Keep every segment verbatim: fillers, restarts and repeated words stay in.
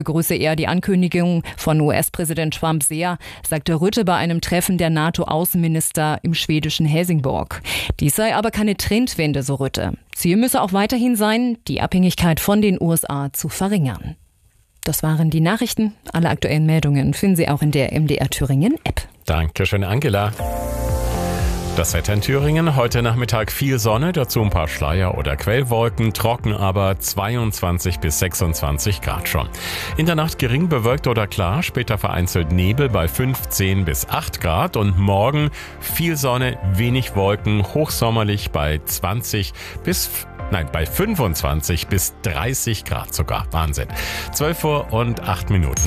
begrüße er die Ankündigung von U S-Präsident Trump sehr, sagte Rutte bei einem Treffen der NATO-Außenminister im schwedischen Helsingborg. Dies sei aber keine Trendwende, so Rutte. Ziel müsse auch weiterhin sein, die Abhängigkeit von den U S A zu verringern. Das waren die Nachrichten. Alle aktuellen Meldungen finden Sie auch in der M D R Thüringen App. Dankeschön, Angela. Das Wetter in Thüringen, heute Nachmittag viel Sonne, dazu ein paar Schleier- oder Quellwolken, trocken aber zweiundzwanzig bis sechsundzwanzig Grad schon. In der Nacht gering bewölkt oder klar, später vereinzelt Nebel bei fünfzehn bis acht Grad und morgen viel Sonne, wenig Wolken, hochsommerlich bei zwanzig bis Nein, bei fünfundzwanzig bis dreißig Grad sogar. Wahnsinn. zwölf Uhr und acht Minuten.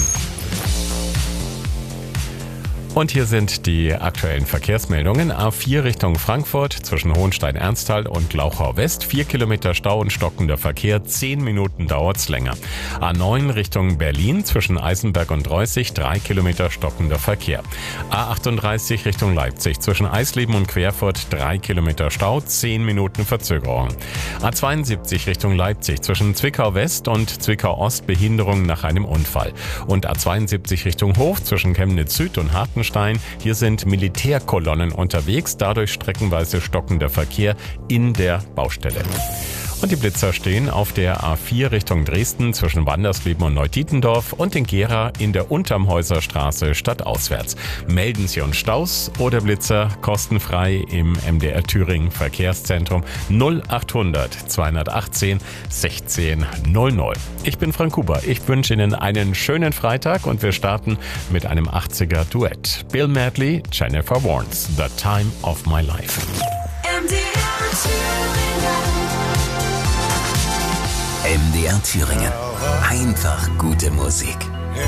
Und hier sind die aktuellen Verkehrsmeldungen. A vier Richtung Frankfurt zwischen Hohenstein-Ernsthal und Glauchau West. Vier Kilometer Stau und stockender Verkehr. Zehn Minuten dauert's länger. A neun Richtung Berlin zwischen Eisenberg und Reußig. Drei Kilometer stockender Verkehr. A achtunddreißig Richtung Leipzig zwischen Eisleben und Querfurt. Drei Kilometer Stau. Zehn Minuten Verzögerung. A zweiundsiebzig Richtung Leipzig zwischen Zwickau West und Zwickau Ost. Behinderung nach einem Unfall. Und A zweiundsiebzig Richtung Hof zwischen Chemnitz Süd und Hartenstein. Hier sind Militärkolonnen unterwegs, dadurch streckenweise stockender Verkehr in der Baustelle. Und die Blitzer stehen auf der A vier Richtung Dresden zwischen Wandersleben und Neudietendorf und in Gera in der Untermhäuser Straße stadtauswärts. Melden Sie uns Staus oder Blitzer kostenfrei im M D R Thüringen Verkehrszentrum null achthundert zweihundertachtzehn sechzehn null null. Ich bin Frank Huber. Ich wünsche Ihnen einen schönen Freitag und wir starten mit einem achtziger Duett. Bill Medley, Jennifer Warnes, The Time of My Life. M D R Thüringen. M D R Thüringen. Einfach gute Musik.